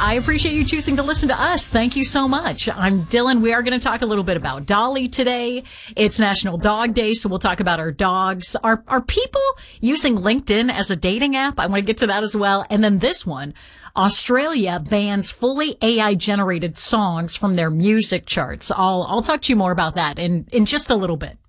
I appreciate you choosing to listen to us. Thank you so much. I'm Dylan. We are going to talk a little bit about Dolly today. It's National Dog Day, so we'll talk about our dogs. Are people using LinkedIn as a dating app? I want to get to that as well. And then this one, Australia bans fully AI-generated songs from their music charts. I'll talk to you more about that in just a little bit.